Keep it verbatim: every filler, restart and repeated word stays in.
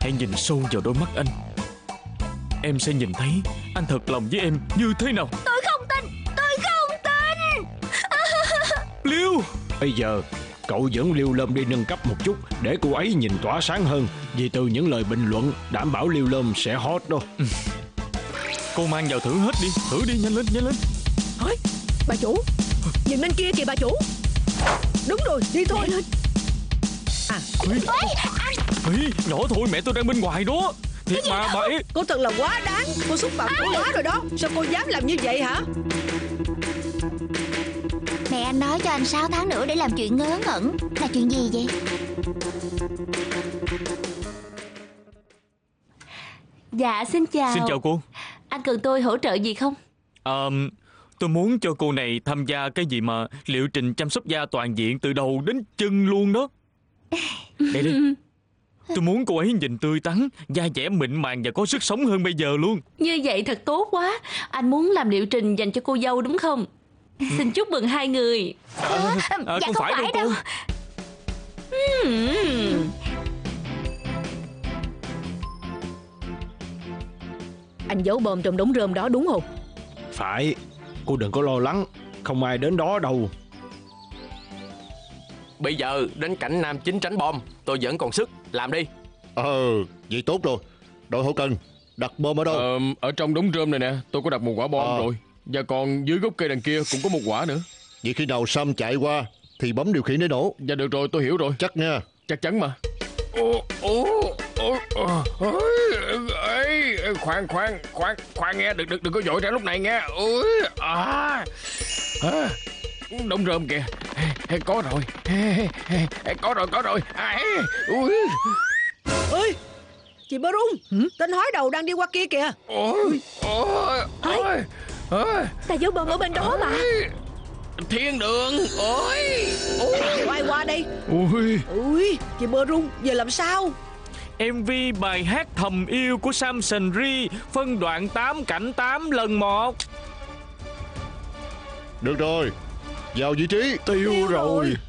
hãy nhìn sâu vào đôi mắt anh. Em sẽ nhìn thấy anh thật lòng với em như thế nào. Tôi không tin, tôi không tin. Liêu, bây giờ cậu dẫn Liêu Lâm đi nâng cấp một chút để cô ấy nhìn tỏa sáng hơn. Vì từ những lời bình luận đảm bảo Liêu Lâm sẽ hot đó. Ừ. Cô mang vào thử hết đi. Thử đi, nhanh lên, nhanh lên. Thôi, bà chủ, nhìn bên kia kìa bà chủ. Đúng rồi, đi thôi. Lên. À, Ê, anh. Ê, nhỏ thôi, mẹ tôi đang bên ngoài đó. Thiệt mà bà ấy. Cô thật là quá đáng. Cô xúc phạm cô quá rồi đó. Sao cô dám làm như vậy hả? Mẹ anh nói cho anh sáu tháng nữa để làm chuyện ngớ ngẩn. Là chuyện gì vậy? Dạ xin chào. Xin chào cô. Anh cần tôi hỗ trợ gì không? À, tôi muốn cho cô này tham gia cái gì mà liệu trình chăm sóc da toàn diện từ đầu đến chân luôn đó. Đây đi. Tôi muốn cô ấy nhìn tươi tắn, da dẻ mịn màng và có sức sống hơn bây giờ luôn. Như vậy thật tốt quá. Anh muốn làm liệu trình dành cho cô dâu đúng không? Xin chúc mừng hai người. À, à, dạ không, không phải, phải đâu đâu. cô. uhm. Anh giấu bom trong đống rơm đó đúng không? Phải, cô đừng có lo lắng, không ai đến đó đâu. Bây giờ đến cảnh nam chính tránh bom. Tôi vẫn còn sức, làm đi. Ờ, vậy tốt rồi. Đội hậu cần, đặt bom ở đâu? Ờ, ở trong đống rơm này nè, tôi có đặt một quả bom à. rồi. Và còn dưới gốc cây đằng kia cũng có một quả nữa. Vậy khi nào Sam chạy qua thì bấm điều khiển để nổ. Dạ được rồi, tôi hiểu rồi. Chắc nha. Chắc chắn mà. Ồ, ồ, ồ, ồ, ê, khoan, khoan, khoan, khoan nghe, đừng, đừng, đừng có vội ra lúc này nghe. Ôi, à, à, đống rơm kìa. Có rồi, có rồi, có rồi. À, ui. Ơi, chị Bơ Rung, tên hói đầu đang đi qua kia kìa. Ôi, ôi, ôi, ôi. Ta giấu bom ở bên đó mà. Thiên đường, ôi, ôi. Quay qua đây. Ui, Ui, chị Bơ Rung, giờ làm sao? em vê bài hát Thầm Yêu của Samson Ri, phân đoạn tám cảnh tám lần một. Được rồi, vào vị trí. Tiêu rồi.